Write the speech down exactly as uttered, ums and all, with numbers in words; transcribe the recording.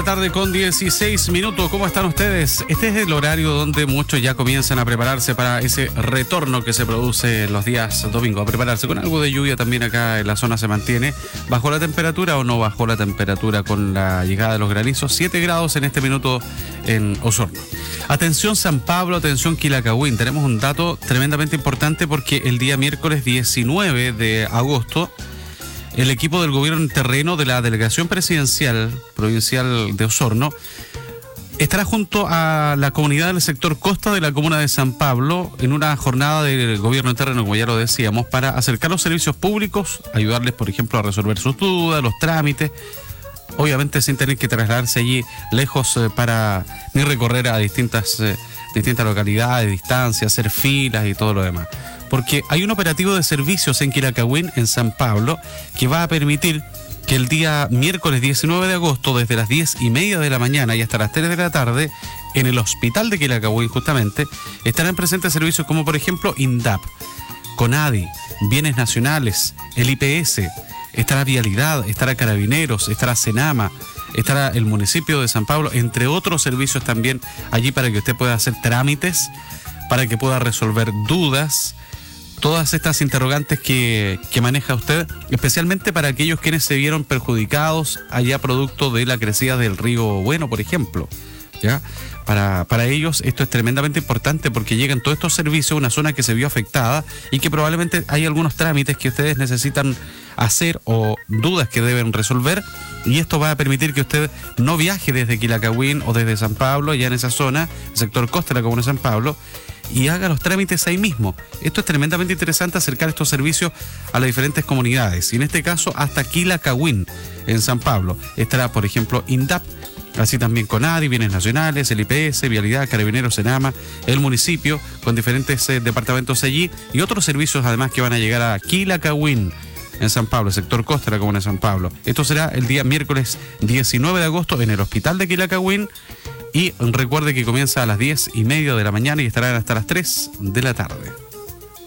la tarde con dieciséis minutos. ¿Cómo están ustedes? Este es el horario donde muchos ya comienzan a prepararse para ese retorno que se produce los días domingos. A prepararse con algo de lluvia también acá en la zona se mantiene. ¿Bajó la temperatura o no bajó la temperatura con la llegada de los granizos? siete grados en este minuto en Osorno. Atención San Pablo, atención Quilacagüín. Tenemos un dato tremendamente importante porque el día miércoles diecinueve de agosto el equipo del gobierno en terreno de la Delegación Presidencial Provincial de Osorno estará junto a la comunidad del sector costa de la comuna de San Pablo en una jornada del gobierno en terreno, como ya lo decíamos, para acercar los servicios públicos, ayudarles, por ejemplo, a resolver sus dudas, los trámites, obviamente sin tener que trasladarse allí lejos eh, para ni recorrer a distintas, eh, distintas localidades, distancias, hacer filas y todo lo demás. Porque hay un operativo de servicios en Quilacagüín, en San Pablo, que va a permitir que el día miércoles diecinueve de agosto, desde las diez y media de la mañana y hasta las tres de la tarde, en el hospital de Quilacagüín justamente, estarán presentes servicios como por ejemplo INDAP, CONADI, Bienes Nacionales, el I P S, estará Vialidad, estará Carabineros, estará Senama, estará el municipio de San Pablo, entre otros servicios también allí para que usted pueda hacer trámites, para que pueda resolver dudas, todas estas interrogantes que, que maneja usted, especialmente para aquellos quienes se vieron perjudicados allá producto de la crecida del río Bueno, por ejemplo, ¿ya? Para, para ellos esto es tremendamente importante porque llegan todos estos servicios a una zona que se vio afectada y que probablemente hay algunos trámites que ustedes necesitan hacer o dudas que deben resolver, y esto va a permitir que usted no viaje desde Quilacagüín o desde San Pablo, ya en esa zona, el sector costa de la comuna de San Pablo, y haga los trámites ahí mismo. Esto es tremendamente interesante, acercar estos servicios a las diferentes comunidades, y en este caso hasta Quilacagüín, en San Pablo. Estará, por ejemplo, INDAP, así también CONADI, Bienes Nacionales, el I P S, Vialidad, Carabineros, Senama, el municipio, con diferentes eh, departamentos allí, y otros servicios además que van a llegar a Quilacagüín, en San Pablo, sector costa de la comuna de San Pablo. Esto será el día miércoles diecinueve de agosto en el hospital de Quilacagüín. Y recuerde que comienza a las diez y media de la mañana y estarán hasta las tres de la tarde.